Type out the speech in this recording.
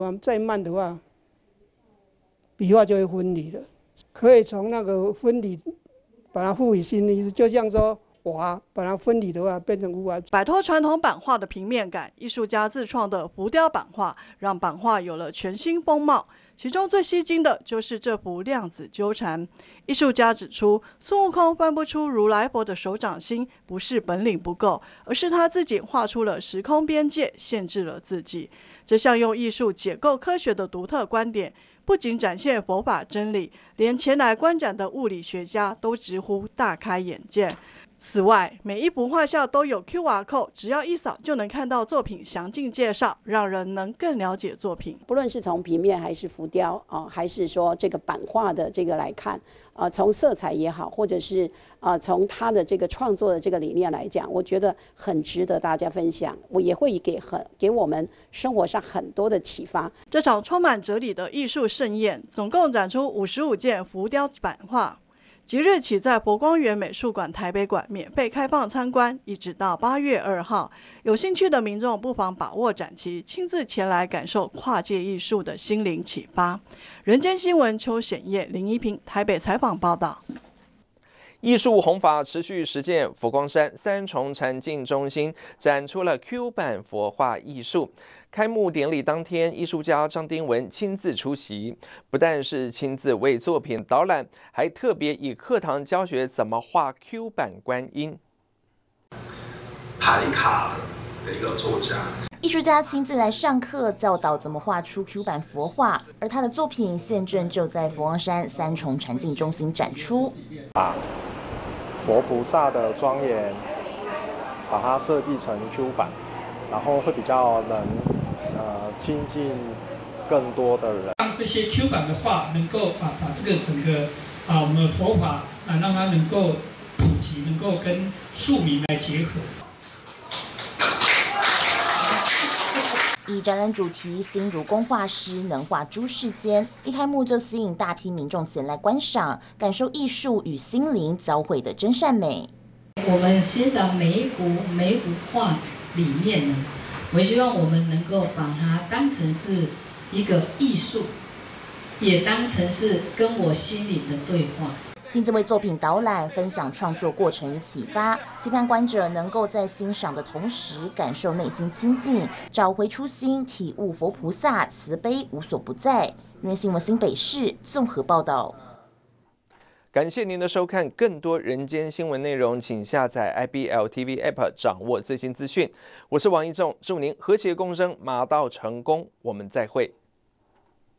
再慢的话，笔画就会分离了。可以从那个分离，把它赋予新意思，就像说瓦把它分离的话，变成瓦。 摆脱传统版画的平面感，艺术家自创的浮雕版画，让版画有了全新风貌。其中最吸睛的就是这幅量子纠缠。艺术家指出，孙悟空翻不出如来佛的手掌心，不是本领不够，而是他自己画出了时空边界，限制了自己。这项用艺术解构科学的独特观点，不仅展现佛法真理，连前来观展的物理学家都直呼大开眼界。此外，每一幅画像都有 QR code， 只要一扫就能看到作品详尽介绍，让人能更了解作品。 不论是从平面还是浮雕还是说这个版画的这个来看，从色彩也好，或者是从他的这个创作的这个理念来讲，我觉得很值得大家分享。我也会给我们生活上很多的启发。 这场充满哲理的艺术盛宴，总共展出55件浮雕版画。即日起，在佛光园美术馆台北馆免费开放参观，一直到8月2号。有兴趣的民众不妨把握展期，亲自前来感受跨界艺术的心灵启发。人间新闻邱显业、林依萍台北采访报道。 艺术弘法持续实践，佛光山三重禅境中心展出了 Q 版佛画艺术。开幕典礼当天，艺术家张丁文亲自出席，不但是亲自为作品导览，还特别以课堂教学怎么画 Q 版观音。 牌卡的一个作家， 艺术家亲自来上课，教导怎么画出 Q 版佛画，而他的作品现正就在佛光山三重禅境中心展出。 把佛菩萨的庄严，把它设计成 Q 版，然后会比较能亲近更多的人。 让这些 Q 版的画能够把这个整个我们的佛法让它能够普及，能够跟庶民来结合。 以展览主题“心如工画师，能画诸世间”，一开幕就吸引大批民众前来观赏，感受艺术与心灵交汇的真善美。 我们欣赏每一幅画里面呢，我希望我们能够把它当成是一个艺术，也当成是跟我心灵的对话。 亲自为作品导览，分享创作过程与启发，期盼观者能够在欣赏的同时，感受内心清净，找回初心，体悟佛菩萨慈悲无所不在。人间新闻新北市综合报道。 感谢您的收看，更多人间新闻内容，请下载 IBL TV App 掌握最新资讯。我是王一仲，祝您和谐共生，马到成功，我们再会。